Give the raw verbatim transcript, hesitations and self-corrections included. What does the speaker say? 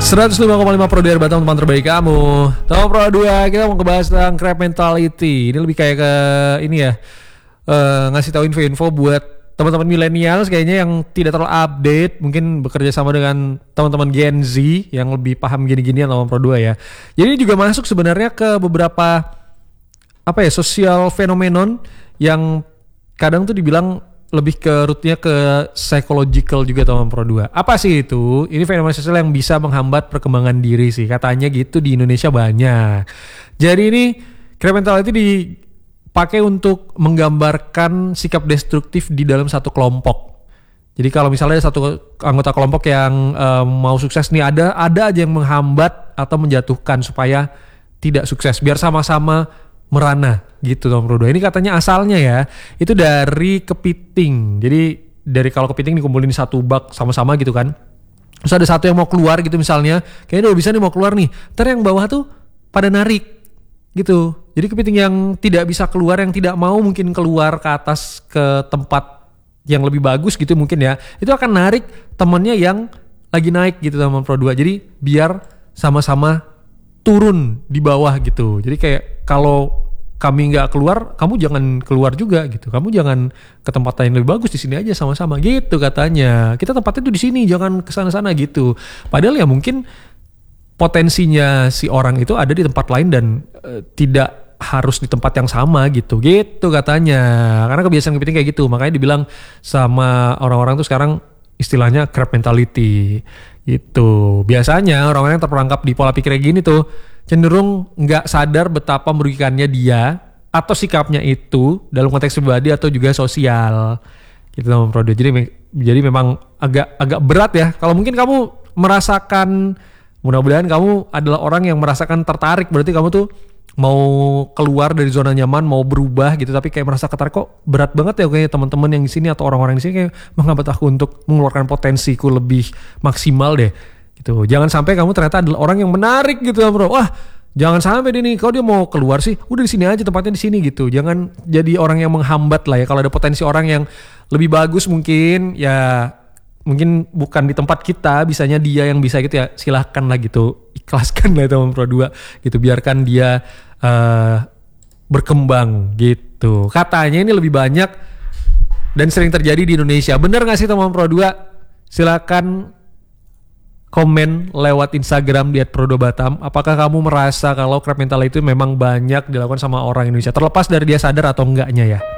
seratus lima koma lima Pro dari Batam, teman terbaik kamu. Tahun Pro dua kita mau ngebahas tentang crab mentality. Ini lebih kayak ke ini ya, uh, ngasih tahu info-info buat teman-teman milenial kayaknya yang tidak terlalu update, mungkin bekerja sama dengan teman-teman Gen Z yang lebih paham gini-ginian tahun Pro dua ya. Jadi ini juga masuk sebenarnya ke beberapa apa ya, sosial fenomenon yang kadang tuh dibilang lebih ke rootnya ke psychological juga teman Pro dua. Apa sih itu? Ini fenomena sosial yang bisa menghambat perkembangan diri sih. Katanya gitu di Indonesia banyak. Jadi ini crab mentality dipakai untuk menggambarkan sikap destruktif di dalam satu kelompok. Jadi kalau misalnya ada satu anggota kelompok yang um, mau sukses nih, ada ada aja yang menghambat atau menjatuhkan supaya tidak sukses, biar sama-sama merana gitu teman Pro dua. Ini katanya asalnya ya itu dari kepiting. Jadi dari kalau kepiting dikumpulin di satu bak sama-sama gitu kan, terus ada satu yang mau keluar gitu misalnya, kayaknya udah bisa nih mau keluar nih, ntar yang bawah tuh pada narik gitu. Jadi kepiting yang tidak bisa keluar, yang tidak mau mungkin keluar ke atas ke tempat yang lebih bagus gitu mungkin ya, itu akan narik temennya yang lagi naik gitu teman Pro dua. Jadi biar sama-sama turun di bawah gitu. Jadi kayak kalau kami nggak keluar, kamu jangan keluar juga gitu. Kamu jangan ke tempat lain lebih bagus, di sini aja sama-sama gitu katanya. Kita tempatnya tuh di sini, jangan ke sana-sana gitu. Padahal ya mungkin potensinya si orang itu ada di tempat lain dan e, tidak harus di tempat yang sama gitu. Gitu katanya. Karena kebiasaan kepiting kayak gitu. Makanya dibilang sama orang-orang tuh sekarang istilahnya crab mentality gitu. Biasanya orang-orang yang terperangkap di pola pikir kayak gini tuh cenderung nggak sadar betapa merugikannya dia atau sikapnya itu dalam konteks pribadi atau juga sosial gitu teman Pro dua. Jadi jadi memang agak agak berat ya. Kalau mungkin kamu merasakan, mudah-mudahan kamu adalah orang yang merasakan tertarik, berarti kamu tuh mau keluar dari zona nyaman, mau berubah gitu, tapi kayak merasa ketarik, kok berat banget ya kayaknya teman-teman yang di sini atau orang-orang di sini kayak menghambat aku untuk mengeluarkan potensiku lebih maksimal deh gitu. Jangan sampai kamu ternyata adalah orang yang menarik gitu bro. Wah, jangan sampai dia nih, kalau dia mau keluar sih udah di sini aja, tempatnya di sini gitu. Jangan jadi orang yang menghambat lah ya. Kalau ada potensi orang yang lebih bagus mungkin ya, mungkin bukan di tempat kita, bisanya dia yang bisa gitu ya, silahkan lah gitu, ikhlaskan lah teman Pro dua gitu, biarkan dia uh, berkembang gitu. Katanya ini lebih banyak dan sering terjadi di Indonesia. Bener gak sih teman Pro dua? Silakan komen lewat Instagram di et pro dua batam. Apakah kamu merasa kalau crab mentality itu memang banyak dilakukan sama orang Indonesia, terlepas dari dia sadar atau enggaknya ya?